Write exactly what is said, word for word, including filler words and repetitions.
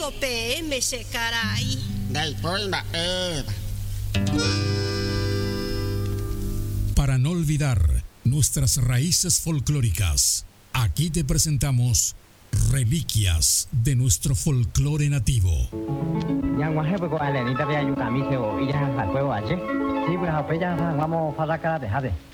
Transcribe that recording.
P M se caray. Del polva, eh. Para no olvidar nuestras raíces folclóricas, aquí te presentamos reliquias de nuestro folclore nativo. Vamos a